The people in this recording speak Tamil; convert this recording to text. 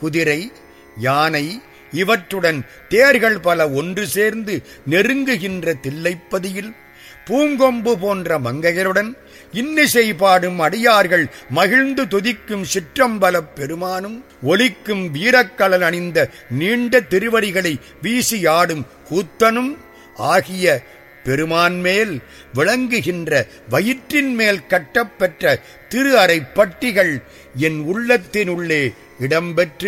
குதிரை, யானை இவற்றுடன் தேர்கள் பல ஒன்று சேர்ந்து நெருங்குகின்ற தில்லைப்பதியில் பூங்கொம்பு போன்ற மங்கையருடன் இன்னிசை பாடும் அடியார்கள் மகிழ்ந்து துதிக்கும் சிற்றம்பலப் பெருமானும் ஒலிக்கும் வீரக்கழல் அணிந்த நீண்ட திருவடிகளை வீசியாடும் கூத்தனும் ஆகிய பெருமான் மேல் விளங்குகின்ற வயிற்றின் மேல் கட்டப்பெற்ற திரு அறை பட்டிகள் என் உள்ளத்தினுள்ளே இடம்பெற்று